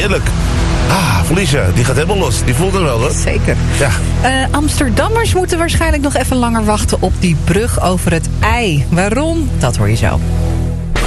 heerlijk. Felicia, die gaat helemaal los. Die voelt er wel, hoor. Zeker. Ja. Amsterdammers moeten waarschijnlijk nog even langer wachten op die brug over het IJ. Waarom? Dat hoor je zo.